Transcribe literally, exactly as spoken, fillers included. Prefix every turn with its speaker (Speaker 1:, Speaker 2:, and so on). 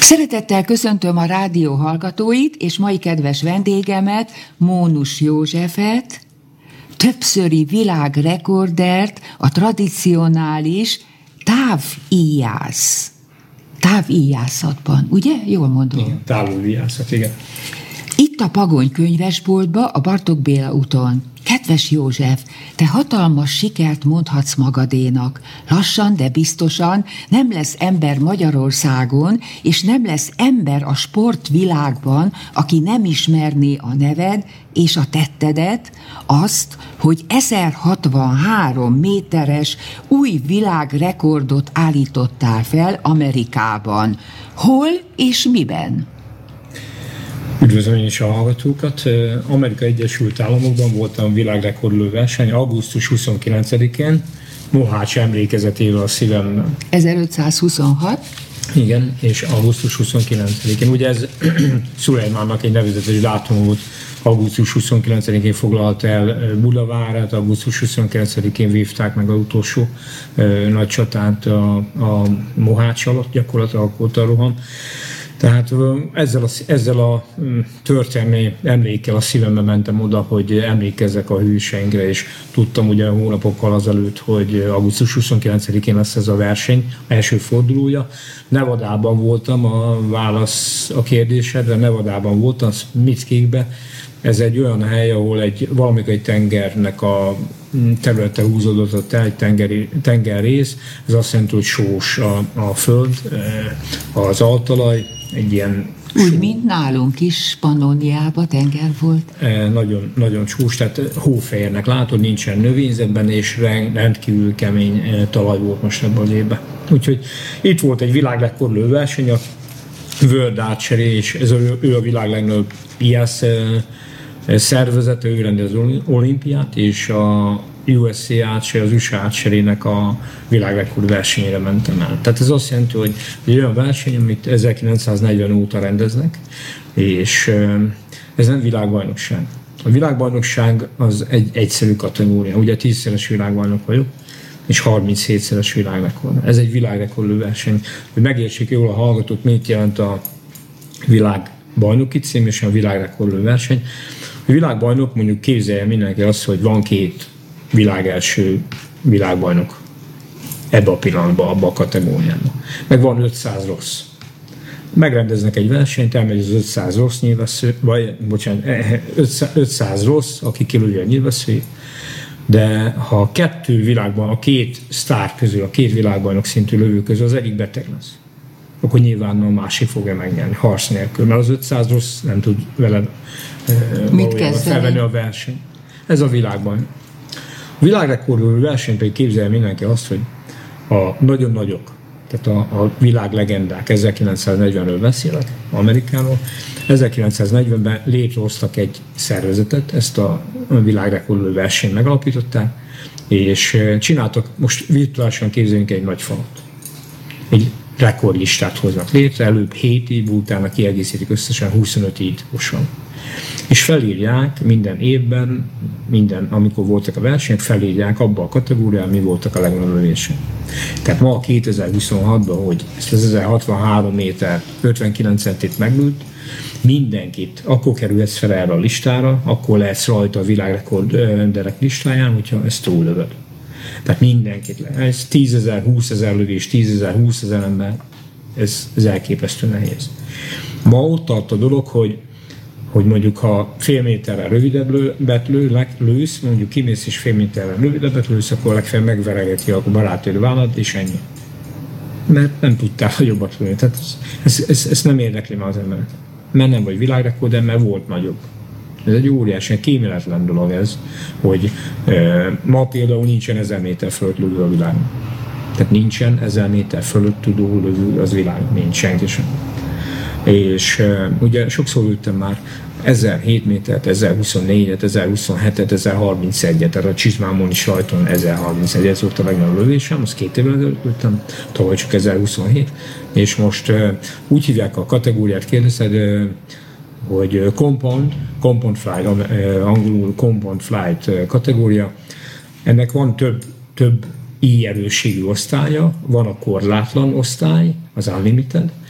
Speaker 1: Szeretettel köszöntöm a rádió hallgatóit és mai kedves vendégemet, Mónus Józsefet, többszöri világrekordert, a tradicionális távíjász. Távíjászatban, ugye? Jól mondom?
Speaker 2: Igen, távíjászat, igen.
Speaker 1: Itt a Pagony könyvesboltba, a Bartók Béla úton. Kedves József, te hatalmas sikert mondhatsz magadénak. Lassan, de biztosan nem lesz ember Magyarországon, és nem lesz ember a sportvilágban, aki nem ismerné a neved és a tettedet, azt, hogy ezerhatvanhárom méteres új világrekordot állítottál fel Amerikában. Hol és miben?
Speaker 2: Üdvözlöm én is a hallgatókat. Amerika Egyesült Államokban voltam világrekordlő verseny augusztus huszonkilencedikén, Mohács emlékezetével a szívemben.
Speaker 1: ezerötszázhuszonhat.
Speaker 2: Igen, és augusztus huszonkilencedikén. Ugye ez Szulejmánnak egy nevezetes dátum volt, augusztus huszonkilencedikén foglalta el Budavárát, augusztus huszonkilencedikén vívták meg az utolsó ö, nagy csatát a, a Mohács alatt, gyakorlatilag akkor a roham. Tehát ezzel a, ezzel a történelmi emlékkel a szívembe mentem oda, hogy emlékezzek a hőseinkre, és tudtam ugye hónapokkal azelőtt, hogy augusztus huszonkilencedikén lesz ez a verseny, első fordulója. Nevadában voltam, a válasz a kérdésedre, Nevadában voltam, Smith-Creekben. Ez egy olyan hely, ahol egy valamikor egy tengernek a területe húzódott el, egy tengeri, tengerrész, ez azt jelenti, hogy sós a, a föld, az altalaj, egy ilyen
Speaker 1: úgy, só. Mint nálunk is, Pannóniában tenger volt.
Speaker 2: E, nagyon, nagyon sós, tehát hófehérnek látod, nincsen növényzetben, és rendkívül kemény talaj volt most ebben az évben. Úgyhogy itt volt egy világrekordlő verseny, a World Archery, és ez a, ő a világ legnagyobb piász szervezete, ő rendez az olimpiát, és a U S A Archery, az u es á Archery-nek a világrekord versenyére mentem el. Tehát ez azt jelenti, hogy egy olyan verseny, amit ezerkilencszáznegyven óta rendeznek, és ez nem világbajnokság. A világbajnokság az egy egyszerű kategória. Ugye tízszeres világbajnok vagyok, és harminchétszeres világrekord. Ez egy világrekordlő verseny. Hogy megértsék jól a hallgatók, mit jelent a világbajnoki cím és a világrekordlő verseny. A világbajnok, mondjuk képzelje mindenki azt, hogy van két világelső világbajnok ebbe a pillanatban, abba a kategóriában. Meg van ötszáz rossz. Megrendeznek egy versenyt, elmegy az ötszáz rossz nyilvessző, vagy bocsánat, ötszáz rossz, aki kilője a nyilvesszőjét, de ha a kettő világban, a két sztár közül, a két világbajnok szintű lövő közül az egyik beteg lesz, akkor nyilván a másik fogja megnyerni, harc nélkül, mert az ötszáz rossz nem tud veled felvenni a verseny. Ez a világban. A világrekordlő verseny pedig képzelje mindenki azt, hogy a nagyon nagyok, tehát a, a világ legendák, ezerkilencszáznegyvenről beszélek, Amerikáról, ezerkilencszáznegyvenben létrehoztak egy szervezetet, ezt a világrekordlő versenyt megalapították, és csináltak, most virtuálisan képzeljünk egy nagy falat. Egy rekordlistát hoznak létre, előbb hét év, utána kiegészítik, összesen huszonöt ívos van. És felírják minden évben, minden, amikor voltak a versenyek, felírják abba a kategóriában, mi voltak a legnagyobb lövések. Tehát ma kétezer-huszonhatban, hogy ezt az ezerhatvanhárom méter ötvenkilenc centit meglőtt, mindenkit, akkor kerülhetsz fel erre a listára, akkor lehetsz rajta a világrekorderek listáján, hogyha ezt túllövöd. Tehát mindenkit le. Ez tízezer, húszezer lövés, tízezer, húszezer ember, ez, ez elképesztő nehéz. Ma ott tart a dolog, hogy hogy mondjuk ha fél méterrel rövidebbet lő, lősz, mondjuk kimész és fél méterrel rövidebbet lősz, akkor legfeljebb megveregeti a barátod vállad, és ennyi. Mert nem tudtál jobbat lőni. Tehát ez, ez, ez, ez nem érdekli már az emberet. Mert nem vagy világrekord, mert volt nagyobb. Ez egy óriási, kíméletlen dolog ez, hogy e, ma például nincsen ezer méter fölött lövő a világon. Tehát nincsen ezer méter fölött tudó lövő az világon. Nincs senki sem. És uh, ugye sokszor lőttem már ezerhét métert, ezerhuszonnégyet, ezerhuszonhetet, ezerharmincegyet, tehát a csizmámon is rajton ezerharmincegy, ez volt a legnagyobb lövésem, azt két évvel előtt lőttem, tavaly csak ezerhuszonhét, és most uh, úgy hívják a kategóriát, kérdezed, uh, hogy uh, compound, compound flight, uh, angolul compound flight uh, kategória, ennek van több, több i erősségű osztálya, van a korlátlan osztály, az unlimited,